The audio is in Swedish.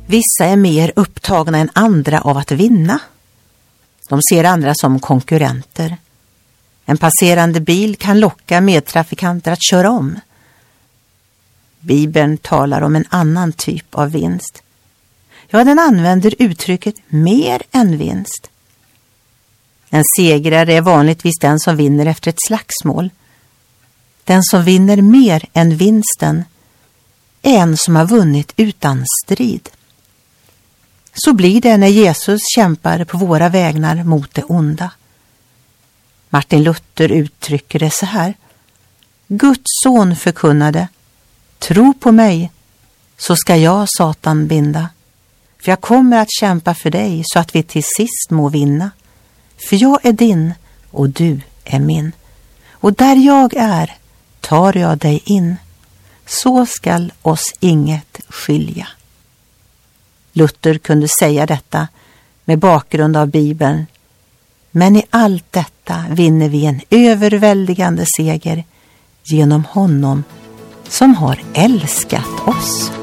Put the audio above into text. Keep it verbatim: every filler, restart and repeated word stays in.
Vissa är mer upptagna än andra av att vinna. De ser andra som konkurrenter. En passerande bil kan locka medtrafikanter att köra om. Bibeln talar om en annan typ av vinst. Ja, den använder uttrycket mer än vinst. En segrare är vanligtvis den som vinner efter ett slagsmål. Den som vinner mer än vinsten är en som har vunnit utan strid. Så blir det när Jesus kämpar på våra vägnar mot det onda. Martin Luther uttrycker det så här: Guds son förkunnade: tro på mig, så ska jag Satan binda. För jag kommer att kämpa för dig så att vi till sist må vinna. För jag är din och du är min. Och där jag är tar jag dig in. Så skall oss inget skilja. Luther kunde säga detta med bakgrund av Bibeln. Men i allt detta vinner vi en överväldigande seger genom honom som har älskat oss.